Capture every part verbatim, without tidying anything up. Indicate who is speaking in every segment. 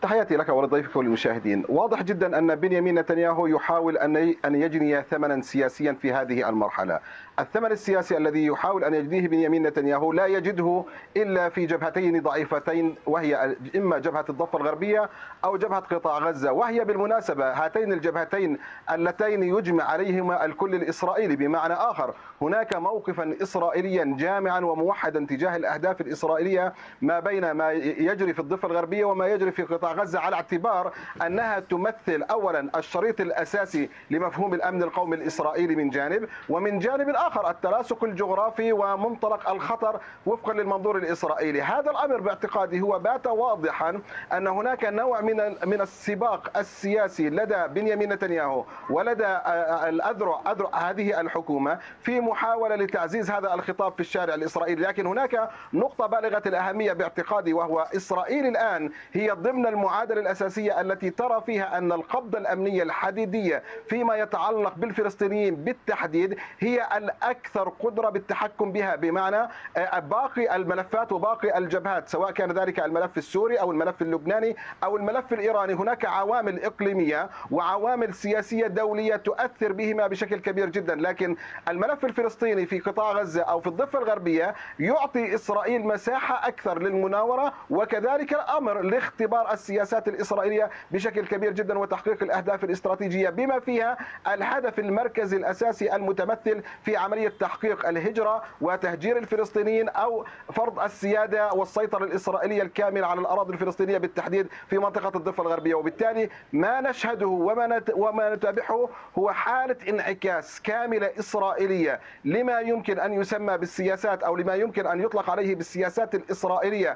Speaker 1: تحياتي لك ولضيفك وللمشاهدين. واضح جدا أن بنيامين نتنياهو يحاول أن يجني ثمنا سياسيا في هذه المرحلة. الثمن السياسي الذي يحاول أن يجنيه بنيامين نتنياهو لا يجده إلا في جبهتين ضعيفتين، وهي إما جبهة الضفة الغربية أو جبهة قطاع غزة. وهي بالمناسبة هاتين الجبهتين اللتين يجمع عليهما الكل الإسرائيلي. بمعنى آخر، هناك موقفا إسرائيليا جامعا وموحدا تجاه الأهداف الإسرائيلية ما بين ما يجري في الضفة الغربية وما يجري في قطاع غزة، على اعتبار أنها تمثل أولا الشريط الأساسي لمفهوم الأمن القومي الإسرائيلي من جانب، ومن جانب آخر التناسق الجغرافي ومنطلق الخطر وفقا للمنظور الإسرائيلي. هذا الأمر باعتقادي هو بات واضحا أن هناك نوع من من السباق السياسي لدى بنيامين نتنياهو ولدى الأذرع أذرع هذه الحكومة في محاولة لتعزيز هذا الخطاب في الشارع الإسرائيلي. لكن هناك نقطة بالغة الأهمية باعتقادي، وهو إسرائيل الآن هي ضمن المعادلة الأساسية التي ترى فيها أن القبضة الأمنية الحديدية فيما يتعلق بالفلسطينيين بالتحديد هي الأكثر قدرة بالتحكم بها. بمعنى باقي الملفات وباقي الجبهات، سواء كان ذلك الملف السوري أو الملف اللبناني أو الملف الإيراني، هناك عوامل إقليمية وعوامل سياسية دولية تؤثر بهما بشكل كبير جدا. لكن الملف الفلسطيني في قطاع غزة أو في الضفة الغربية يعطي إسرائيل مساحة أكثر للمناورة، وكذلك الأمر لاختبار السياسات الإسرائيلية بشكل كبير جدا وتحقيق الأهداف الاستراتيجية، بما فيها الهدف المركزي الأساسي المتمثل في عملية تحقيق الهجرة وتهجير الفلسطينيين أو فرض السيادة والسيطرة الإسرائيلية الكاملة على الأراضي الفلسطينية بالتحديد في منطقة الضفة الغربية. وبالتالي ما نشهده وما وما نتابعه هو حالة انعكاس كاملة إسرائيلية لما يمكن أن يسمى بالسياسات أو لما يمكن أن يطلق عليه بالسياسات الإسرائيلية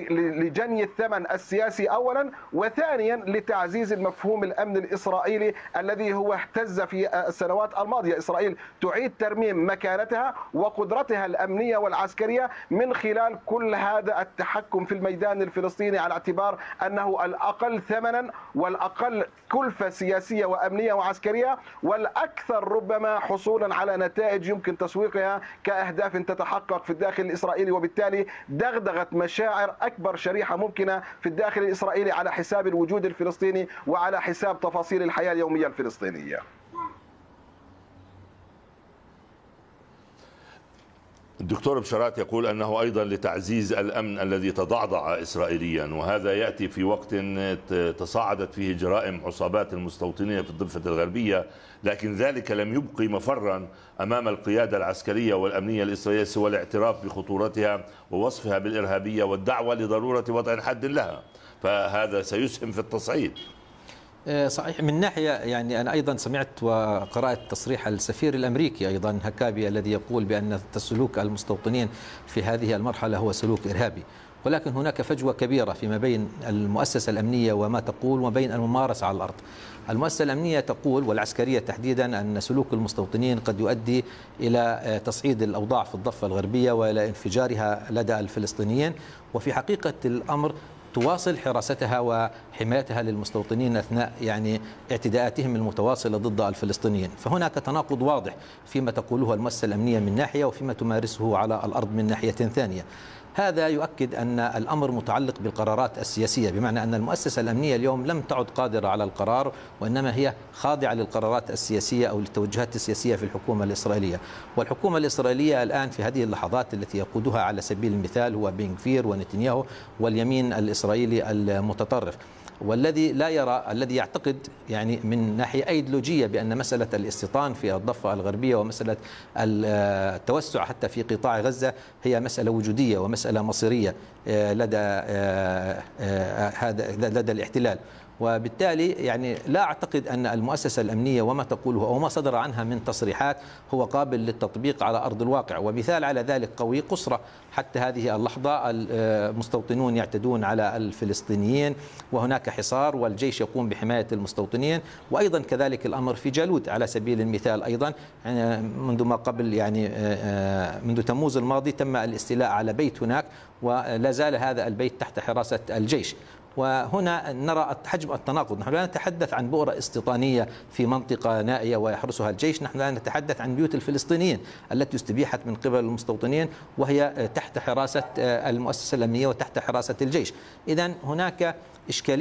Speaker 1: لجني الثمن السياسي أولا، وثانيا لتعزيز المفهوم الأمن الإسرائيلي الذي هو اهتز في السنوات الماضية. إسرائيل تعيد ترميم مكانتها وقدرتها الأمنية والعسكرية من خلال كل هذا التحكم في الميدان الفلسطيني، على اعتبار أنه الأقل ثمنا والأقل كلفة سياسية وأمنية وعسكرية، والأكثر ربما حصولا على نتائج يمكن تسويقها كأهداف تتحقق في الداخل الإسرائيلي، وبالتالي دغدغت مشاعر أكبر شريحة ممكنة في الداخل الإسرائيلي على حساب الوجود الفلسطيني وعلى حساب تفاصيل الحياة اليومية الفلسطينية.
Speaker 2: الدكتور بشارات يقول أنه أيضا لتعزيز الأمن الذي تضعضع إسرائيليا، وهذا يأتي في وقت تصاعدت فيه جرائم عصابات المستوطنين في الضفة الغربية، لكن ذلك لم يبقي مفرا أمام القيادة العسكرية والأمنية الإسرائيلية سوى الاعتراف بخطورتها ووصفها بالإرهابية والدعوة لضرورة وضع حد لها، فهذا سيسهم في التصعيد.
Speaker 3: صحيح. من ناحية يعني أنا أيضا سمعت وقرأت تصريح السفير الأمريكي أيضا هكابي الذي يقول بأن سلوك المستوطنين في هذه المرحلة هو سلوك إرهابي، ولكن هناك فجوة كبيرة فيما بين المؤسسة الأمنية وما تقول وبين الممارسة على الأرض. المؤسسة الأمنية تقول والعسكرية تحديدا أن سلوك المستوطنين قد يؤدي إلى تصعيد الأوضاع في الضفة الغربية وإلى انفجارها لدى الفلسطينيين، وفي حقيقة الأمر تواصل حراستها وحمايتها للمستوطنين أثناء يعني اعتداءاتهم المتواصلة ضد الفلسطينيين. فهناك تناقض واضح فيما تقوله المؤسسة الأمنية من ناحية وفيما تمارسه على الأرض من ناحية ثانية. هذا يؤكد أن الأمر متعلق بالقرارات السياسية، بمعنى أن المؤسسة الأمنية اليوم لم تعد قادرة على القرار، وإنما هي خاضعة للقرارات السياسية أو للتوجهات السياسية في الحكومة الإسرائيلية. والحكومة الإسرائيلية الآن في هذه اللحظات التي يقودها على سبيل المثال هو بن غفير ونتنياهو واليمين الإسرائيلي المتطرف، والذي لا يرى الذي يعتقد يعني من ناحية أيديولوجية بأن مسألة الاستيطان في الضفة الغربية ومسألة التوسع حتى في قطاع غزة هي مسألة وجودية ومسألة مصيرية لدى هذا لدى الاحتلال. وبالتالي يعني لا أعتقد أن المؤسسة الأمنية وما تقوله أو ما صدر عنها من تصريحات هو قابل للتطبيق على أرض الواقع. ومثال على ذلك قوي قسرة، حتى هذه اللحظة المستوطنون يعتدون على الفلسطينيين وهناك حصار والجيش يقوم بحماية المستوطنين، وأيضا كذلك الأمر في جالوت على سبيل المثال. أيضا منذ ما قبل يعني منذ تموز الماضي تم الاستيلاء على بيت هناك ولا زال هذا البيت تحت حراسة الجيش. وهنا نرى حجم التناقض. نحن لا نتحدث عن بؤرة استيطانية في منطقة نائية ويحرسها الجيش، نحن لا نتحدث عن بيوت الفلسطينيين التي استبيحت من قبل المستوطنين وهي تحت حراسة المؤسسة الأمنية وتحت حراسة الجيش. إذن هناك إشكالية.